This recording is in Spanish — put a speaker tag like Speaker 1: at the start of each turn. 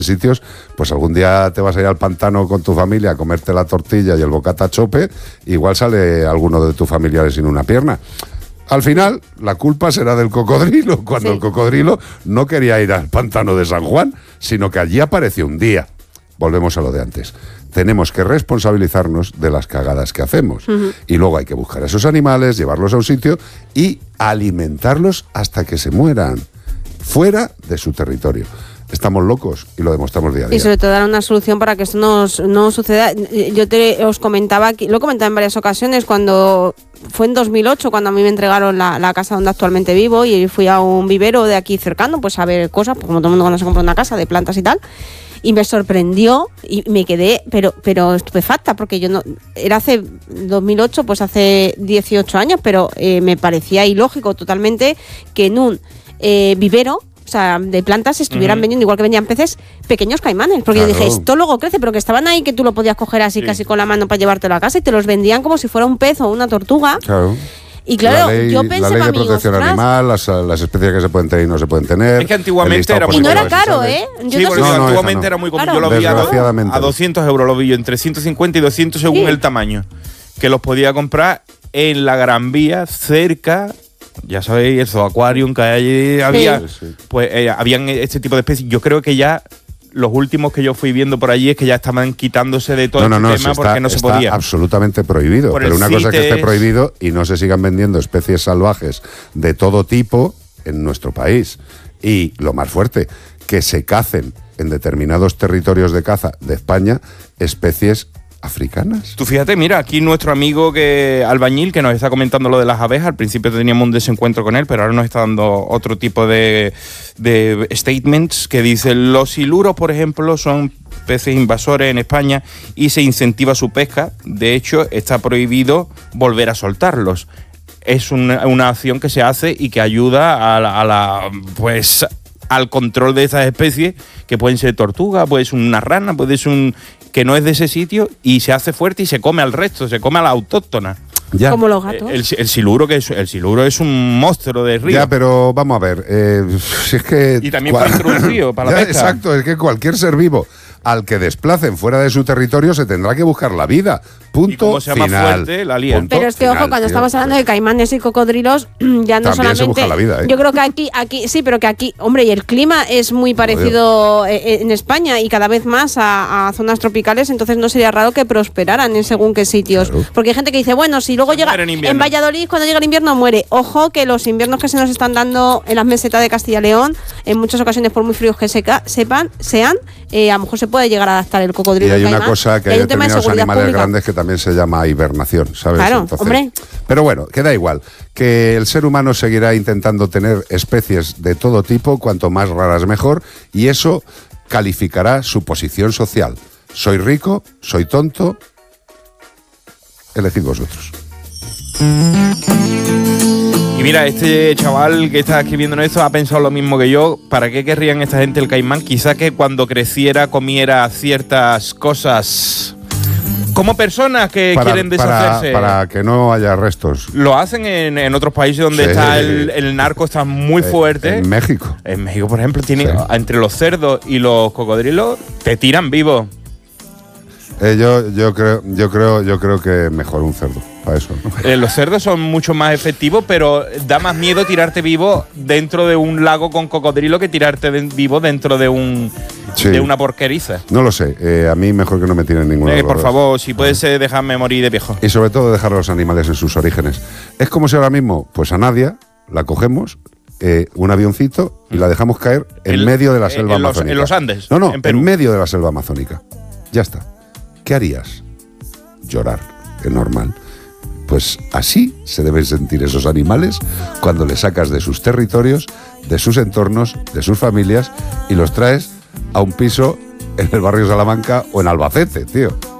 Speaker 1: sitios, pues algún día te vas a ir al pantano con tu familia a comerte la tortilla y el bocata chope, igual sale alguno de tus familiares sin una pierna. Al final, la culpa será del cocodrilo, cuando el cocodrilo no quería ir al pantano de San Juan, sino que allí apareció un día. Volvemos a lo de antes. Tenemos que responsabilizarnos de las cagadas que hacemos. Y luego hay que buscar a esos animales, llevarlos a un sitio y alimentarlos hasta que se mueran, fuera de su territorio. Estamos locos y lo demostramos día a día.
Speaker 2: Y sobre todo dar una solución para que esto no suceda. Yo os comentaba aquí, lo he comentado en varias ocasiones, cuando fue en 2008 cuando a mí me entregaron la casa donde actualmente vivo, y fui a un vivero de aquí cercano pues a ver cosas, como todo el mundo cuando se compra una casa, de plantas y tal. Y me sorprendió y me quedé pero estupefacta, porque yo no era hace 2008, pues hace 18 años, pero me parecía ilógico totalmente que en un vivero, o sea, de plantas, estuvieran vendiendo, igual que vendían peces, pequeños caimanes. Porque yo dije, esto luego crece, pero que estaban ahí, que tú lo podías coger así casi con la mano para llevártelo a casa, y te los vendían como si fuera un pez o una tortuga.
Speaker 1: Claro.
Speaker 2: Y claro, yo pensé,
Speaker 1: la ley de protección animal, las especies que se pueden tener y no se pueden tener.
Speaker 3: Es que antiguamente era muy...
Speaker 2: Y no era caro, ¿eh?
Speaker 3: Antiguamente era muy común. Yo lo vi a 200 euros, lo vi yo, entre 150 y 200 según el tamaño. Que los podía comprar en la Gran Vía, cerca... Ya sabéis, el Zooaquarium que allí había, pues habían este tipo de especies. Yo creo que ya los últimos que yo fui viendo por allí es que ya estaban quitándose de todo tema porque no se podía.
Speaker 1: Está absolutamente prohibido. Pero una cosa es que esté prohibido y no se sigan vendiendo especies salvajes de todo tipo en nuestro país. Y lo más fuerte, que se cacen en determinados territorios de caza de España especies africanas.
Speaker 3: Tú fíjate, mira, aquí nuestro amigo albañil que nos está comentando lo de las abejas. Al principio teníamos un desencuentro con él, pero ahora nos está dando otro tipo de statements que dicen: los siluros, por ejemplo, son peces invasores en España y se incentiva su pesca. De hecho, está prohibido volver a soltarlos. Es una acción que se hace y que ayuda al control de esas especies, que pueden ser tortugas, puede ser una rana, puede ser que no es de ese sitio, y se hace fuerte y se come al resto, se come a la autóctona.
Speaker 1: Ya.
Speaker 2: Como los gatos.
Speaker 3: El siluro es un monstruo de río.
Speaker 1: Ya, pero vamos a ver, si es que...
Speaker 3: Y también para introducido, para la pesca.
Speaker 1: Exacto, es que cualquier ser vivo al que desplacen fuera de su territorio se tendrá que buscar la vida. Punto,
Speaker 3: y como sea
Speaker 1: final.
Speaker 3: Más fuerte, la lía.
Speaker 2: Pero es que, ojo, cuando estamos hablando de caimanes y cocodrilos, ya no
Speaker 1: también
Speaker 2: solamente...
Speaker 1: se busca la vida, ¿eh?
Speaker 2: Yo creo que aquí sí, pero que aquí, hombre, y el clima es muy parecido en España y cada vez más a zonas tropicales, entonces no sería raro que prosperaran en según qué sitios. Claro. Porque hay gente que dice, bueno, si luego llega en Valladolid, cuando llega el invierno muere. Ojo, que los inviernos que se nos están dando en las mesetas de Castilla y León, en muchas ocasiones, por muy fríos que sean, a lo mejor se puede llegar a adaptar el cocodrilo.
Speaker 1: Y hay una cosa, que hay determinados animales grandes que también se llama hibernación, ¿sabes?
Speaker 2: Claro,
Speaker 1: entonces,
Speaker 2: hombre.
Speaker 1: Pero bueno, queda igual, que el ser humano seguirá intentando tener especies de todo tipo, cuanto más raras mejor, y eso calificará su posición social. Soy rico, soy tonto, elegid vosotros.
Speaker 3: Y mira, este chaval que está escribiendo esto ha pensado lo mismo que yo. ¿Para qué querrían esta gente el caimán? Quizá que cuando creciera comiera ciertas cosas como personas que quieren deshacerse.
Speaker 1: Para que no haya restos.
Speaker 3: Lo hacen en otros países donde está el narco está muy fuerte.
Speaker 1: En México.
Speaker 3: En México, por ejemplo, entre los cerdos y los cocodrilos te tiran vivo.
Speaker 1: Yo creo que mejor un cerdo para eso, ¿no?
Speaker 3: Los cerdos son mucho más efectivos, pero da más miedo tirarte vivo dentro de un lago con cocodrilo que tirarte vivo dentro de una porqueriza.
Speaker 1: No lo sé, a mí mejor que no me tiren ninguno de los
Speaker 3: por
Speaker 1: dos.
Speaker 3: favor, si puedes dejarme morir de viejo.
Speaker 1: Y sobre todo dejar a los animales en sus orígenes. Es como si ahora mismo, pues a Nadia la cogemos, un avioncito, y la dejamos caer en medio de la selva amazónica.
Speaker 3: En los Andes.
Speaker 1: No, en medio de la selva amazónica. Ya está. ¿Qué harías? Llorar, es normal. Pues así se deben sentir esos animales cuando les sacas de sus territorios, de sus entornos, de sus familias, y los traes a un piso en el barrio Salamanca o en Albacete, tío.